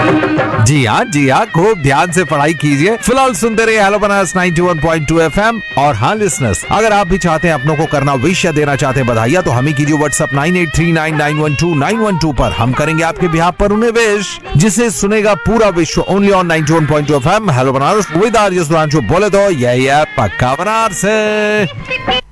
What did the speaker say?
जी हाँ, खूब ध्यान से पढ़ाई कीजिए। फिलहाल सुनते रहिए हेलो बनारस 91.2 FM। और हाँ लिसनर्स, अगर आप भी चाहते हैं अपनों को करना विश या देना चाहते हैं बधाइयाँ, तो हमें कीजिए व्हाट्सएप 9839912912 पर। हम करेंगे आपके बिहाफ पर उन्हें विश, जिसे सुनेगा पूरा विश्व। Only on 91.2 FM hello Banaras विद आरजे सुधांशु। बोले तो यही है पक्का बनारस है।